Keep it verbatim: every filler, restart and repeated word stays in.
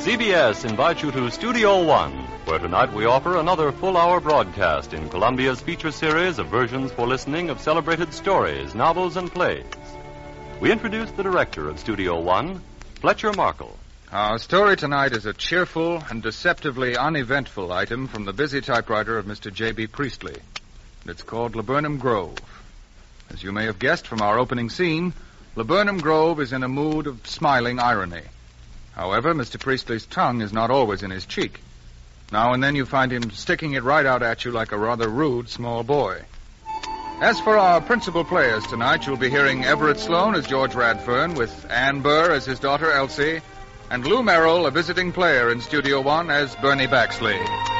C B S invites you to Studio One, where tonight we offer another full-hour broadcast in Columbia's feature series of versions for listening of celebrated stories, novels, and plays. We introduce the director of Studio One, Fletcher Markle. Our story tonight is a cheerful and deceptively uneventful item from the busy typewriter of Mister J B. Priestley. It's called Laburnum Grove. As you may have guessed from our opening scene, Laburnum Grove is in a mood of smiling irony. However, Mister Priestley's tongue is not always in his cheek. Now and then you find him sticking it right out at you like a rather rude small boy. As for our principal players tonight, you'll be hearing Everett Sloane as George Radfern, with Ann Burr as his daughter Elsie, and Lou Merrill, a visiting player in Studio One, as Bernie Baxley.